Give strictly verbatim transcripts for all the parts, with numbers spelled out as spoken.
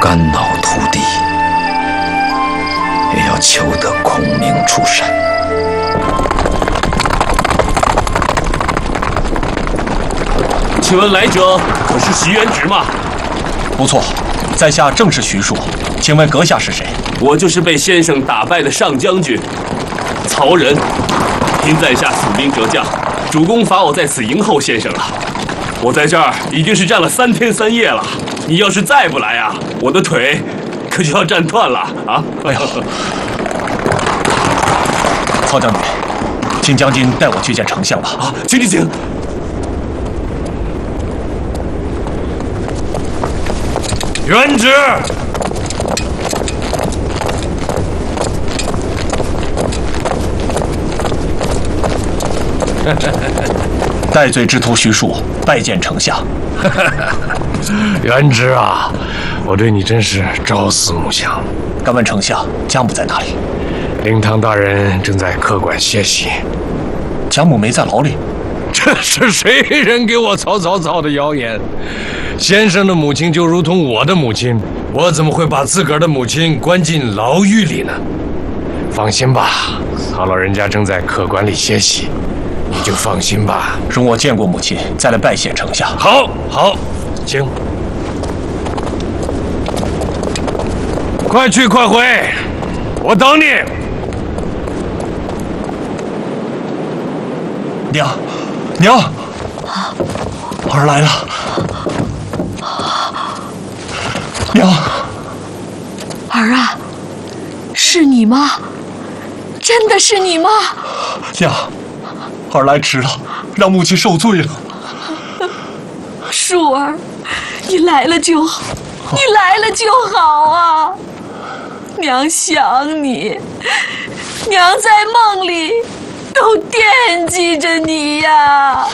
肝脑涂地，也要求得孔明出山。 请问来者可是徐元直吗？ 不错，在下正是徐庶。请问阁下是谁？ 我就是被先生打败的上将军曹仁。听在下死兵折将，主公罚我在此迎候先生了。我在这儿已经是站了三天三夜了，你要是再不来啊，我的腿可就要站断了啊！ 哎呀，曹将军，请将军带我去见丞相吧。 啊，请请请。 元直， 戴罪之徒徐庶拜见丞相。 元直啊，我对你真是朝思暮想。 敢问丞相，贾母在哪里？ 灵堂大人正在客馆歇息。 贾母没在牢里？ 这是谁人给我曹操造的谣言？先生的母亲就如同我的母亲，我怎么会把自个儿的母亲关进牢狱里呢？放心吧，曹老人家正在客馆里歇息，你就放心吧。 容我见过母亲，再来拜谢丞相。 好，好，请，快去快回，我等你。 娘，娘，儿来了。娘， 儿啊，是你吗？真的是你吗？ 娘，儿来迟了，让母亲受罪了。 庶儿，你来了就好，你来了就好啊！娘想你，娘在梦里都惦记着你呀。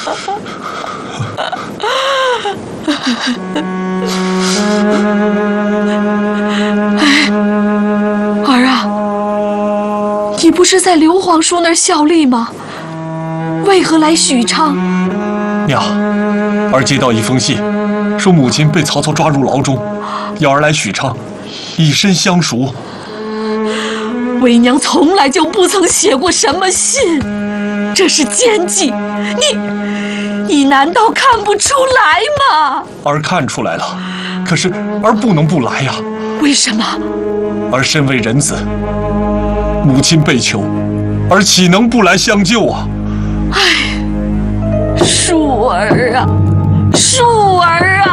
哎，儿啊，你不是在刘皇叔那儿效力吗？为何来许昌？ 娘，儿接到一封信，说母亲被曹操抓入牢中，要儿来许昌，以身相赎。 为娘从来就不曾写过什么信，这是奸计，你你难道看不出来吗？ 儿看出来了，可是儿不能不来呀。 为什么？ 儿身为人子，母亲被囚，儿岂能不来相救啊？ 哎，庶儿啊，庶儿啊！